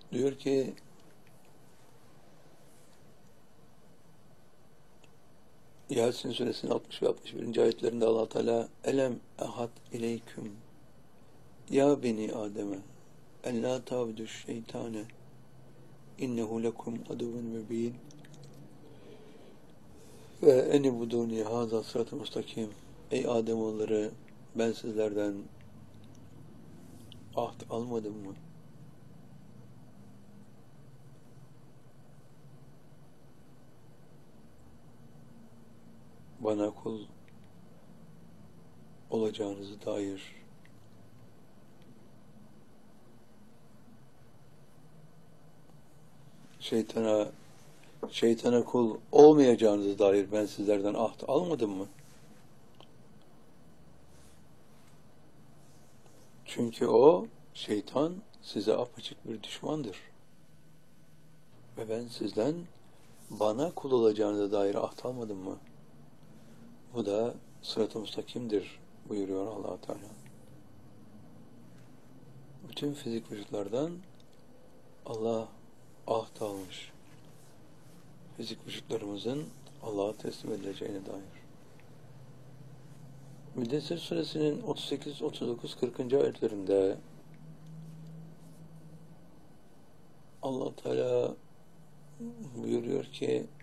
Diyor ki Yasin suresinin 60 ve 61. ayetlerinde Allah Teala elem ehad ileyküm ya beni Adem'e en la tabuduş şeytane innehu lekum aduvun mübin ve enibuduni haza sıratı mustakim. Ey Ademoğulları, ben sizlerden ahd almadım mı? Bana kul olacağınızı dair şeytana kul olmayacağınızı dair ben sizlerden ahd almadım mı? Çünkü şeytan size apaçık bir düşmandır. Ve ben sizden bana kul olacağınıza dair ahd almadım mı? Bu da sırat-ı müstakimdir buyuruyor Allah Teala. Bütün fizik vücutlardan Allah ahd almış. Fizik vücutlarımızın Allah'a teslim edileceğine dair. Müddessir suresinin 38, 39, 40. ayetlerinde Allah Teala buyuruyor ki